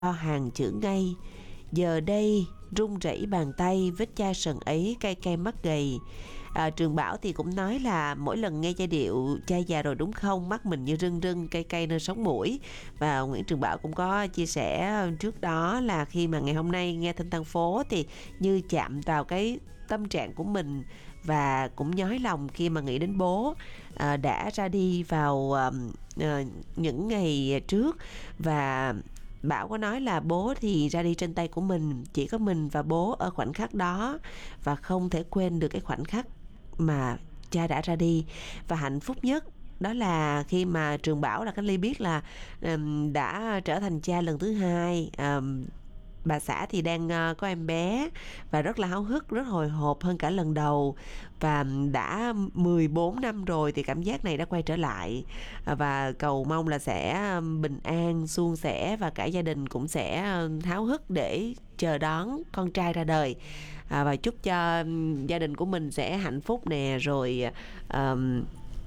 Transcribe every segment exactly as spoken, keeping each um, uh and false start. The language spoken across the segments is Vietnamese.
hàng chữ ngay. Giờ đây run rẩy bàn tay, vết chai sần ấy cay cay mắt gầy. À, Trường Bảo thì cũng nói là mỗi lần nghe giai điệu Trai già rồi đúng không, mắt mình như rưng rưng cay cay nơi sống mũi. Và Nguyễn Trường Bảo cũng có chia sẻ trước đó là khi mà ngày hôm nay nghe Thinh Than Phố thì như chạm vào cái tâm trạng của mình, và cũng nhói lòng khi mà nghĩ đến bố à, đã ra đi vào à, những ngày trước. Và Bảo có nói là bố thì ra đi trên tay của mình, chỉ có mình và bố ở khoảnh khắc đó, và không thể quên được cái khoảnh khắc mà cha đã ra đi. Và hạnh phúc nhất đó là khi mà Trường Bảo là Khánh Ly biết là um, đã trở thành cha lần thứ hai. um, Bà xã thì đang uh, có em bé và rất là háo hức, rất hồi hộp hơn cả lần đầu. Và đã mười bốn năm rồi thì cảm giác này đã quay trở lại. À, và cầu mong là sẽ bình an, suôn sẻ, và cả gia đình cũng sẽ háo hức để chờ đón con trai ra đời. À, và chúc cho gia đình của mình sẽ hạnh phúc nè. Rồi um,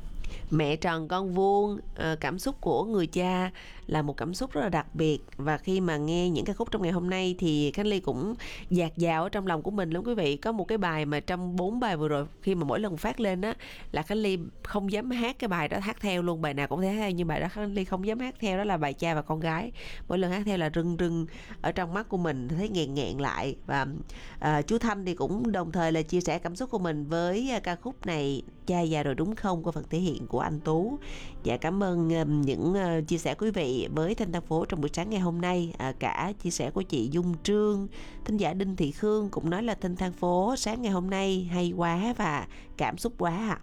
mẹ tròn con vuông, à, cảm xúc của người cha là một cảm xúc rất là đặc biệt. Và khi mà nghe những ca khúc trong ngày hôm nay thì Khánh Ly cũng dạt dào ở trong lòng của mình lắm quý vị. Có một cái bài mà trong bốn bài vừa rồi, khi mà mỗi lần phát lên á là Khánh Ly không dám hát cái bài đó, hát theo luôn, bài nào cũng thể hát theo, nhưng bài đó Khánh Ly không dám hát theo, đó là bài Cha và Con Gái. Mỗi lần hát theo là rưng rưng ở trong mắt của mình, thấy nghẹn nghẹn lại. Và à, chú Thanh thì cũng đồng thời là chia sẻ cảm xúc của mình với ca khúc này, Cha già rồi đúng không, của phần thể hiện của anh Tú. Dạ, cảm ơn um, những uh, chia sẻ quý vị với Thinh Than Phố trong buổi sáng ngày hôm nay. À, cả chia sẻ của chị Dung Trương, thính giả Đinh Thị Khương cũng nói là Thinh Than Phố sáng ngày hôm nay hay quá và cảm xúc quá ạ. À.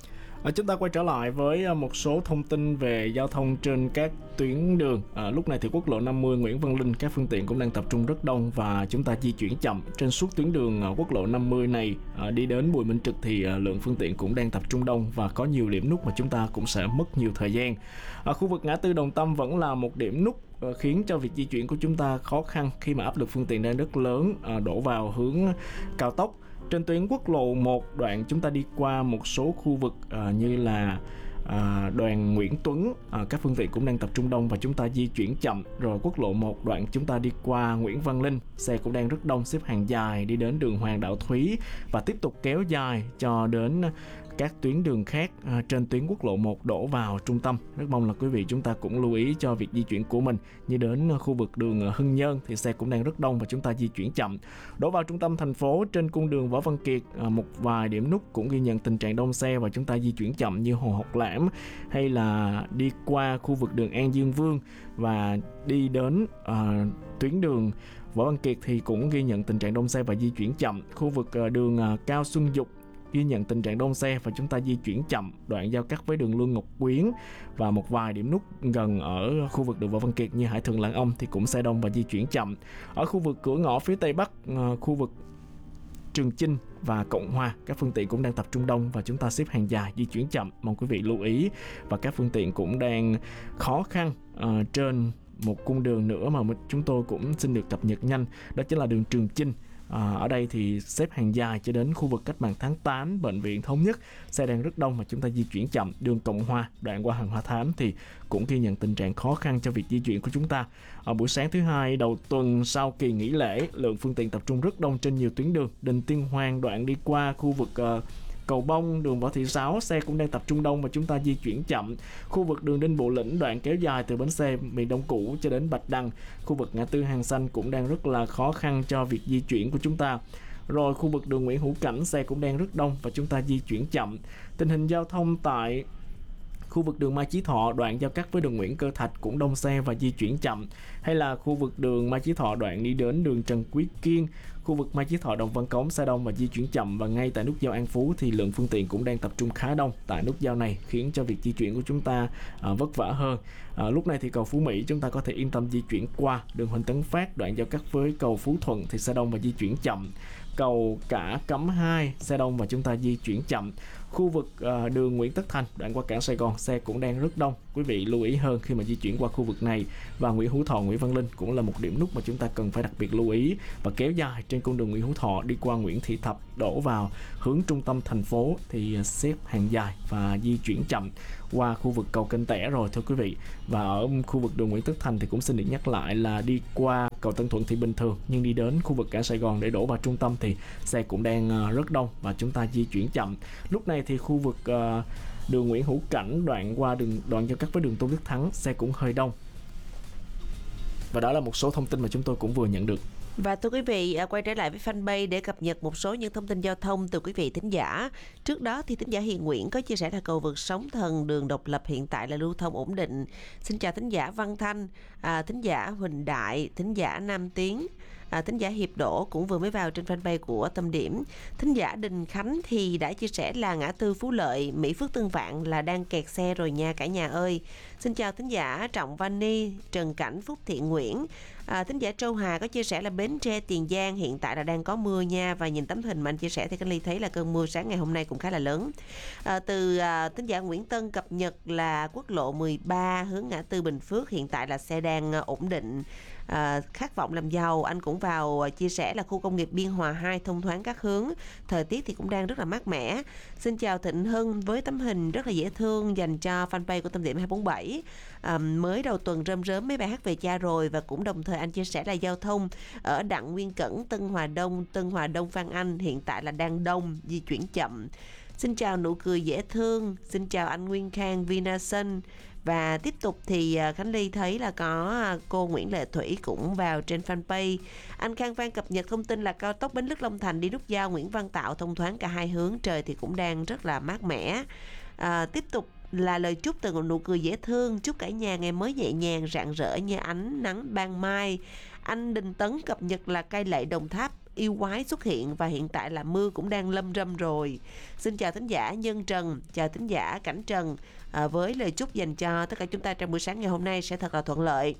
À, chúng ta quay trở lại với một số thông tin về giao thông trên các tuyến đường. À, lúc này thì quốc lộ năm mươi Nguyễn Văn Linh, các phương tiện cũng đang tập trung rất đông và chúng ta di chuyển chậm trên suốt tuyến đường à, quốc lộ năm mươi này. À, đi đến Bùi Minh Trực thì à, lượng phương tiện cũng đang tập trung đông và có nhiều điểm nút mà chúng ta cũng sẽ mất nhiều thời gian. À, khu vực ngã tư Đồng Tâm vẫn là một điểm nút khiến cho việc di chuyển của chúng ta khó khăn khi mà áp lực phương tiện đang rất lớn à, đổ vào hướng cao tốc. Trên tuyến quốc lộ một đoạn chúng ta đi qua một số khu vực à, như là à, đoàn Nguyễn Tuấn, à, các phương tiện cũng đang tập trung đông và chúng ta di chuyển chậm. Rồi quốc lộ một đoạn chúng ta đi qua Nguyễn Văn Linh, xe cũng đang rất đông, xếp hàng dài đi đến đường Hoàng Đạo Thúy và tiếp tục kéo dài cho đến các tuyến đường khác à, trên tuyến quốc lộ một đổ vào trung tâm. Rất mong là quý vị chúng ta cũng lưu ý cho việc di chuyển của mình. Như đến khu vực đường Hưng Nhơn thì xe cũng đang rất đông và chúng ta di chuyển chậm. Đổ vào trung tâm thành phố trên cung đường Võ Văn Kiệt, à, một vài điểm nút cũng ghi nhận tình trạng đông xe và chúng ta di chuyển chậm, như Hồ Học Lãm hay là đi qua khu vực đường An Dương Vương và đi đến à, tuyến đường Võ Văn Kiệt thì cũng ghi nhận tình trạng đông xe và di chuyển chậm. Khu vực à, đường à, Cao Xuân Dục ghi nhận tình trạng đông xe và chúng ta di chuyển chậm. Đoạn giao cắt với đường Lương Ngọc Quyến và một vài điểm nút gần ở khu vực đường Võ Văn Kiệt như Hải Thuận Lãng Ông thì cũng xe đông và di chuyển chậm. Ở khu vực cửa ngõ phía Tây Bắc, khu vực Trường Chinh và Cộng Hòa, các phương tiện cũng đang tập trung đông và chúng ta xếp hàng dài, di chuyển chậm. Mong quý vị lưu ý. Và các phương tiện cũng đang khó khăn uh, trên một cung đường nữa mà chúng tôi cũng xin được cập nhật nhanh, đó chính là đường Trường Chinh. À, ở đây thì xếp hàng dài cho đến khu vực Cách mạng tháng tám, Bệnh viện Thống Nhất, xe đang rất đông mà chúng ta di chuyển chậm. Đường Cộng Hòa đoạn qua Hàng Hoa Thám thì cũng ghi nhận tình trạng khó khăn cho việc di chuyển của chúng ta. Ở buổi sáng thứ hai đầu tuần sau kỳ nghỉ lễ, lượng phương tiện tập trung rất đông trên nhiều tuyến đường. Đình Tiên Hoàng đoạn đi qua khu vực uh, Cầu Bông, đường Võ Thị Sáu, xe cũng đang tập trung đông và chúng ta di chuyển chậm. Khu vực đường Đinh Bộ Lĩnh đoạn kéo dài từ bến xe miền Đông cũ cho đến Bạch Đằng. Khu vực ngã tư Hàng Xanh cũng đang rất là khó khăn cho việc di chuyển của chúng ta. Rồi khu vực đường Nguyễn Hữu Cảnh, xe cũng đang rất đông và chúng ta di chuyển chậm. Tình hình giao thông tại khu vực đường Mai Chí Thọ đoạn giao cắt với đường Nguyễn Cơ Thạch cũng đông xe và di chuyển chậm. Hay là khu vực đường Mai Chí Thọ đoạn đi đến đường Trần Quý Kiên, khu vực Mai Chí Thọ Đồng Văn Cống, xe đông và di chuyển chậm. Và ngay tại nút giao An Phú thì lượng phương tiện cũng đang tập trung khá đông tại nút giao này, khiến cho việc di chuyển của chúng ta à, vất vả hơn. À, lúc này thì cầu Phú Mỹ chúng ta có thể yên tâm di chuyển qua. Đường Huỳnh Tấn Phát đoạn giao cắt với cầu Phú Thuận thì xe đông và di chuyển chậm. Cầu Cả Cấm hai, xe đông và chúng ta di chuyển chậm. Khu vực uh, đường Nguyễn Tất Thành đoạn qua cảng Sài Gòn, xe cũng đang rất đông. Quý vị lưu ý hơn khi mà di chuyển qua khu vực này. Và Nguyễn Hữu Thọ, Nguyễn Văn Linh cũng là một điểm nút mà chúng ta cần phải đặc biệt lưu ý và kéo dài trên trên con đường Nguyễn Hữu Thọ đi qua Nguyễn Thị Thập đổ vào hướng trung tâm thành phố thì xếp hàng dài và di chuyển chậm qua khu vực cầu Kênh Tẻ rồi thưa quý vị. Và ở khu vực đường Nguyễn Tất Thành thì cũng xin được nhắc lại là đi qua cầu Tân Thuận thì bình thường, nhưng đi đến khu vực cảng Sài Gòn để đổ vào trung tâm thì xe cũng đang rất đông và chúng ta di chuyển chậm. Lúc này thì khu vực uh, đường Nguyễn Hữu Cảnh đoạn qua đường đoạn giao cắt với đường Tôn Đức Thắng xe cũng hơi đông. Và đó là một số thông tin mà chúng tôi cũng vừa nhận được. Và thưa quý vị, quay trở lại với fanpage để cập nhật một số những thông tin giao thông từ quý vị thính giả. Trước đó thì thính giả Hiền Nguyễn có chia sẻ là cầu vượt Sóng Thần đường Độc Lập hiện tại là lưu thông ổn định. Xin chào thính giả Văn Thanh, à, thính giả Huỳnh Đại, thính giả Nam Tiến. À, thính giả Hiệp Đỗ cũng vừa mới vào trên fanpage của Tâm Điểm. Thính giả Đình Khánh thì đã chia sẻ là ngã tư Phú Lợi, Mỹ Phước Tân Vạn là đang kẹt xe rồi nha cả nhà ơi. Xin chào thính giả Trọng Vani, Trần Cảnh, Phúc Thiện Nguyễn. À, thính giả Châu Hà có chia sẻ là Bến Tre Tiền Giang hiện tại là đang có mưa nha, và nhìn tấm hình mà anh chia sẻ thì Khánh Ly thấy là cơn mưa sáng ngày hôm nay cũng khá là lớn. À, từ à, thính giả Nguyễn Tân cập nhật là quốc lộ mười ba hướng ngã tư Bình Phước hiện tại là xe đang à, ổn định. À, khát vọng làm giàu anh cũng vào à, chia sẻ là khu công nghiệp Biên Hòa hai thông thoáng các hướng, thời tiết thì cũng đang rất là mát mẻ. Xin chào Thịnh Hưng với tấm hình rất là dễ thương dành cho fanpage của Tâm Điểm hai bốn bảy. À, mới đầu tuần rơm rớm mấy bài hát về cha rồi, và cũng đồng thời anh chia sẻ là giao thông ở Đặng Nguyên Cẩn, Tân Hòa Đông, Tân Hòa Đông Phan Anh hiện tại là đang đông, di chuyển chậm. Xin chào Nụ Cười Dễ Thương, xin chào anh Nguyên Khang Vinasun. Và tiếp tục thì Khánh Ly thấy là có cô Nguyễn Lệ Thủy cũng vào trên fanpage. Anh Khang Phan cập nhật thông tin là cao tốc Bến Lức Long Thành đi nút giao Nguyễn Văn Tạo thông thoáng cả hai hướng, trời thì cũng đang rất là mát mẻ. À, tiếp tục là lời chúc từ một nụ cười dễ thương, chúc cả nhà ngày mới nhẹ nhàng rạng rỡ như ánh nắng ban mai. Anh Đình Tấn cập nhật là Cai Lậy Đồng Tháp yêu quái xuất hiện và hiện tại là mưa cũng đang lâm râm rồi. Xin chào thính giả Nhân Trần, chào thính giả Cảnh Trần, à, với lời chúc dành cho tất cả chúng ta trong buổi sáng ngày hôm nay sẽ thật là thuận lợi.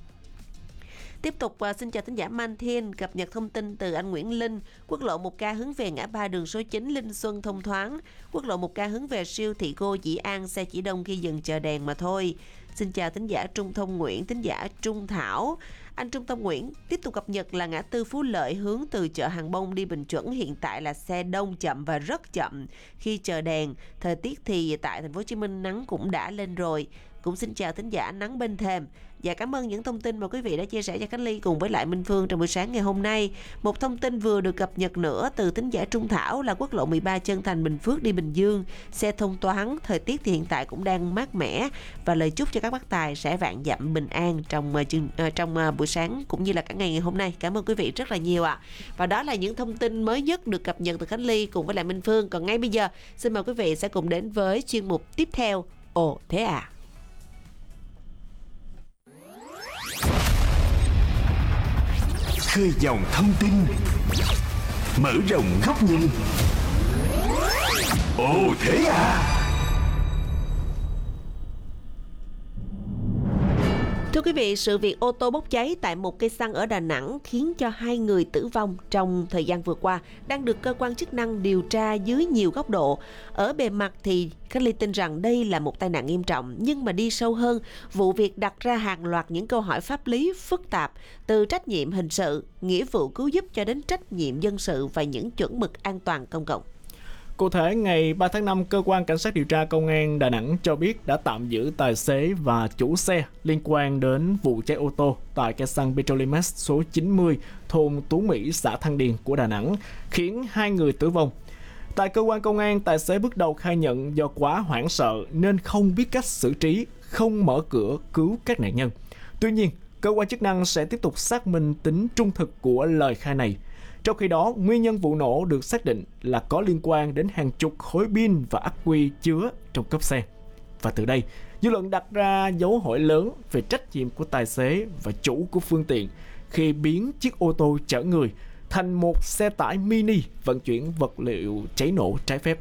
Tiếp tục uh, xin chào thính giả Man Thiên, cập nhật thông tin từ anh Nguyễn Linh. Quốc lộ một K hướng về ngã ba đường số chín Linh Xuân thông thoáng. Quốc lộ một K hướng về siêu thị Cô Dĩ An xe chỉ đông khi dừng chờ đèn mà thôi. Xin chào thính giả Trung Thông Nguyễn, thính giả Trung Thảo. Anh Trung Tâm Nguyễn tiếp tục cập nhật là ngã tư Phú Lợi hướng từ chợ Hàng Bông đi Bình Chuẩn hiện tại là xe đông chậm và rất chậm khi chờ đèn. Thời tiết thì tại thành phố Hồ Chí Minh nắng cũng đã lên rồi. Cũng xin chào thính giả Nắng Bên Thềm. Và cảm ơn những thông tin mà quý vị đã chia sẻ cho Khánh Ly cùng với lại Minh Phương trong buổi sáng ngày hôm nay. Một thông tin vừa được cập nhật nữa từ thính giả Trung Thảo là quốc lộ mười ba Trân Thành Bình Phước đi Bình Dương, xe thông thoáng, thời tiết thì hiện tại cũng đang mát mẻ, và lời chúc cho các bác tài sẽ vạn dặm bình an trong uh, trong uh, buổi sáng cũng như là cả ngày ngày hôm nay. Cảm ơn quý vị rất là nhiều ạ. À. Và đó là những thông tin mới nhất được cập nhật từ Khánh Ly cùng với lại Minh Phương. Còn ngay bây giờ xin mời quý vị sẽ cùng đến với chuyên mục tiếp theo. Ồ thế à. Khơi dòng thông tin, mở rộng góc nhìn. Ồ thế à. Thưa quý vị, sự việc ô tô bốc cháy tại một cây xăng ở Đà Nẵng khiến cho hai người tử vong trong thời gian vừa qua đang được cơ quan chức năng điều tra dưới nhiều góc độ. Ở bề mặt thì Khánh Ly tin rằng đây là một tai nạn nghiêm trọng, nhưng mà đi sâu hơn, vụ việc đặt ra hàng loạt những câu hỏi pháp lý phức tạp, từ trách nhiệm hình sự, nghĩa vụ cứu giúp cho đến trách nhiệm dân sự và những chuẩn mực an toàn công cộng. Cụ thể, ngày ba tháng năm, Cơ quan Cảnh sát điều tra Công an Đà Nẵng cho biết đã tạm giữ tài xế và chủ xe liên quan đến vụ cháy ô tô tại cây xăng Petrolimex số chín mươi, thôn Tú Mỹ, xã Thăng Điền của Đà Nẵng, khiến hai người tử vong. Tại cơ quan công an, tài xế bước đầu khai nhận do quá hoảng sợ nên không biết cách xử trí, không mở cửa cứu các nạn nhân. Tuy nhiên, cơ quan chức năng sẽ tiếp tục xác minh tính trung thực của lời khai này. Trong khi đó, nguyên nhân vụ nổ được xác định là có liên quan đến hàng chục khối pin và ắc quy chứa trong cốp xe. Và từ đây, dư luận đặt ra dấu hỏi lớn về trách nhiệm của tài xế và chủ của phương tiện khi biến chiếc ô tô chở người thành một xe tải mini vận chuyển vật liệu cháy nổ trái phép.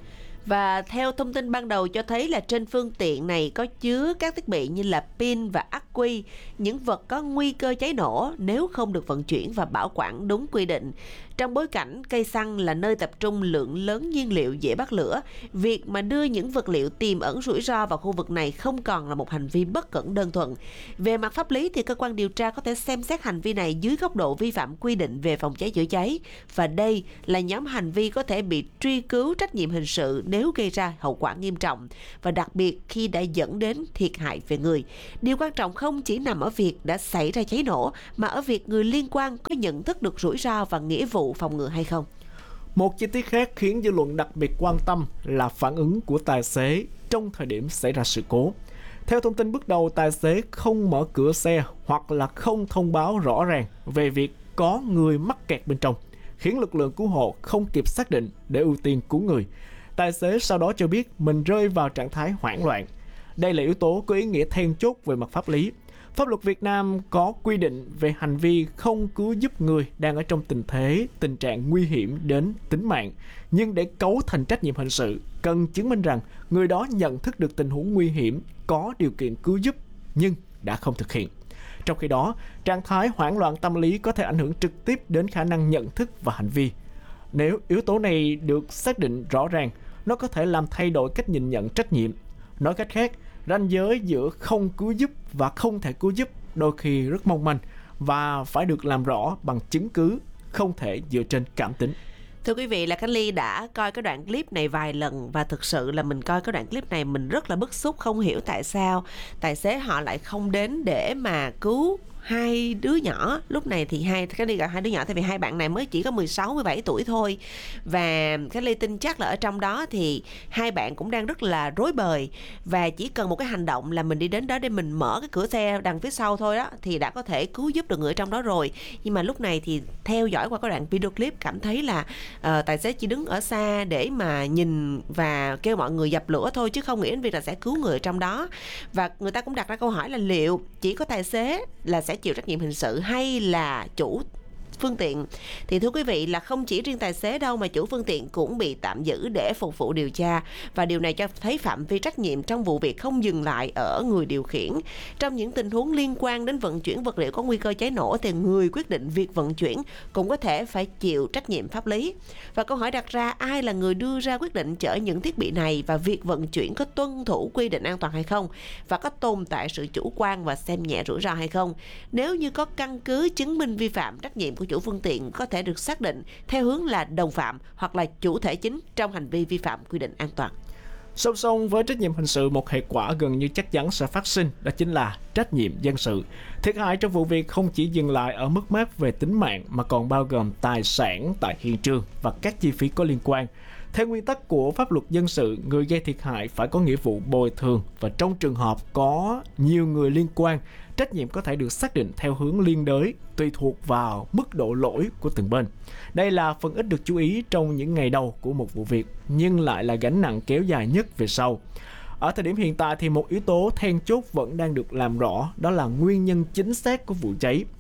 Và theo thông tin ban đầu cho thấy là trên phương tiện này có chứa các thiết bị như là pin và ắc quy, những vật có nguy cơ cháy nổ nếu không được vận chuyển và bảo quản đúng quy định. Trong bối cảnh cây xăng là nơi tập trung lượng lớn nhiên liệu dễ bắt lửa, việc mà đưa những vật liệu tiềm ẩn rủi ro vào khu vực này không còn là một hành vi bất cẩn đơn thuần. Về mặt pháp lý thì cơ quan điều tra có thể xem xét hành vi này dưới góc độ vi phạm quy định về phòng cháy chữa cháy, và đây là nhóm hành vi có thể bị truy cứu trách nhiệm hình sự nếu gây ra hậu quả nghiêm trọng, và đặc biệt khi đã dẫn đến thiệt hại về người. Điều quan trọng không chỉ nằm ở việc đã xảy ra cháy nổ, mà ở việc người liên quan có nhận thức được rủi ro và nghĩa vụ phòng ngừa hay không. Một chi tiết khác khiến dư luận đặc biệt quan tâm là phản ứng của tài xế trong thời điểm xảy ra sự cố. Theo thông tin bước đầu, tài xế không mở cửa xe hoặc là không thông báo rõ ràng về việc có người mắc kẹt bên trong, khiến lực lượng cứu hộ không kịp xác định để ưu tiên cứu người. Tài xế sau đó cho biết mình rơi vào trạng thái hoảng loạn. Đây là yếu tố có ý nghĩa then chốt về mặt pháp lý. Pháp luật Việt Nam có quy định về hành vi không cứu giúp người đang ở trong tình thế, tình trạng nguy hiểm đến tính mạng. Nhưng để cấu thành trách nhiệm hình sự, cần chứng minh rằng người đó nhận thức được tình huống nguy hiểm, có điều kiện cứu giúp nhưng đã không thực hiện. Trong khi đó, trạng thái hoảng loạn tâm lý có thể ảnh hưởng trực tiếp đến khả năng nhận thức và hành vi. Nếu yếu tố này được xác định rõ ràng, nó có thể làm thay đổi cách nhìn nhận trách nhiệm. Nói cách khác, ranh giới giữa không cứu giúp và không thể cứu giúp đôi khi rất mong manh và phải được làm rõ bằng chứng cứ, không thể dựa trên cảm tính. Thưa quý vị, là Khánh Ly đã coi cái đoạn clip này vài lần, và thực sự là mình coi cái đoạn clip này mình rất là bức xúc, không hiểu tại sao tài xế họ lại không đến để mà cứu hai đứa nhỏ. Lúc này thì hai cái ly gọi hai đứa nhỏ, tại vì hai bạn này mới chỉ có mười sáu mười bảy tuổi thôi, và cái ly tin chắc là ở trong đó thì hai bạn cũng đang rất là rối bời, và chỉ cần một cái hành động là mình đi đến đó để mình mở cái cửa xe đằng phía sau thôi đó thì đã có thể cứu giúp được người ở trong đó rồi. Nhưng mà lúc này thì theo dõi qua cái đoạn video clip cảm thấy là uh, tài xế chỉ đứng ở xa để mà nhìn và kêu mọi người dập lửa thôi, chứ không nghĩ đến việc là sẽ cứu người ở trong đó. Và người ta cũng đặt ra câu hỏi là liệu chỉ có tài xế là sẽ chịu trách nhiệm hình sự hay là chủ phương tiện. Thì thưa quý vị, là không chỉ riêng tài xế đâu mà chủ phương tiện cũng bị tạm giữ để phục vụ điều tra, và điều này cho thấy phạm vi trách nhiệm trong vụ việc không dừng lại ở người điều khiển. Trong những tình huống liên quan đến vận chuyển vật liệu có nguy cơ cháy nổ thì người quyết định việc vận chuyển cũng có thể phải chịu trách nhiệm pháp lý. Và câu hỏi đặt ra, ai là người đưa ra quyết định chở những thiết bị này, và việc vận chuyển có tuân thủ quy định an toàn hay không, và có tồn tại sự chủ quan và xem nhẹ rủi ro hay không. Nếu như có căn cứ chứng minh vi phạm, trách nhiệm của chủ phương tiện có thể được xác định theo hướng là đồng phạm hoặc là chủ thể chính trong hành vi vi phạm quy định an toàn. Song song với trách nhiệm hình sự, một hệ quả gần như chắc chắn sẽ phát sinh, đó chính là trách nhiệm dân sự. Thiệt hại trong vụ việc không chỉ dừng lại ở mất mát về tính mạng mà còn bao gồm tài sản tại hiện trường và các chi phí có liên quan. Theo nguyên tắc của pháp luật dân sự, người gây thiệt hại phải có nghĩa vụ bồi thường, và trong trường hợp có nhiều người liên quan, trách nhiệm có thể được xác định theo hướng liên đới, tùy thuộc vào mức độ lỗi của từng bên. Đây là phần ít được chú ý trong những ngày đầu của một vụ việc, nhưng lại là gánh nặng kéo dài nhất về sau. Ở thời điểm hiện tại thì một yếu tố then chốt vẫn đang được làm rõ, đó là nguyên nhân chính xác của vụ cháy.